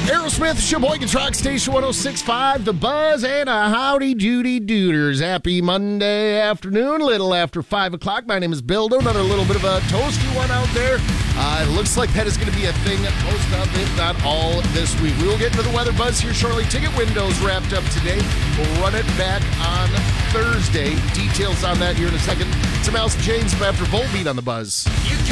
Aerosmith, Sheboygan Truck Station 106.5, The Buzz, and a howdy doody dooders. Happy Monday afternoon, little after 5 o'clock. My name is Bildo. Another little bit of a toasty one out there. It looks like that is going to be a thing most of, if not all, this week. We will get into the weather buzz here shortly. Ticket windows wrapped up today. We'll run it back on Thursday. Details on that here in a second. Some Alice James after Volbeat on The Buzz.